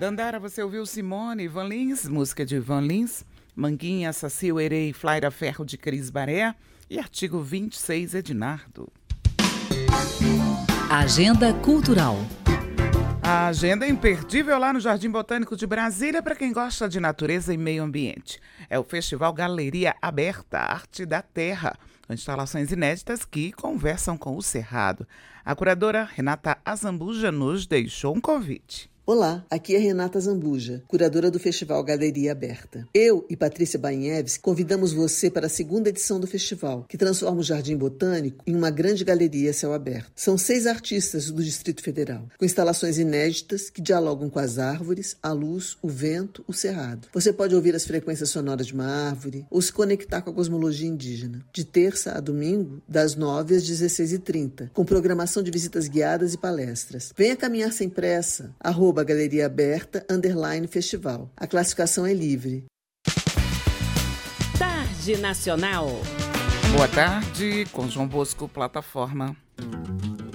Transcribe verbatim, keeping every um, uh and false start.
Dandara, você ouviu Simone, Ivan Lins, música de Ivan Lins, Manguinha, Saci Oerê, Flaira Ferro de Cris Baré e Artigo vinte e seis, Ednardo. Agenda Cultural. A agenda é imperdível lá no Jardim Botânico de Brasília para quem gosta de natureza e meio ambiente. É o Festival Galeria Aberta, Arte da Terra, com instalações inéditas que conversam com o Cerrado. A curadora Renata Azambuja nos deixou um convite. Olá, aqui é Renata Zambuja, curadora do Festival Galeria Aberta. Eu e Patrícia Bainheves convidamos você para a segunda edição do festival, que transforma o Jardim Botânico em uma grande galeria a céu aberto. São seis artistas do Distrito Federal, com instalações inéditas que dialogam com as árvores, a luz, o vento, o cerrado. Você pode ouvir as frequências sonoras de uma árvore ou se conectar com a cosmologia indígena. De terça a domingo, das nove às dezesseis e trinta, com programação de visitas guiadas e palestras. Venha caminhar sem pressa, arroba Galeria Aberta, underline festival. A classificação é livre. Tarde Nacional. Boa tarde, com João Bosco, plataforma.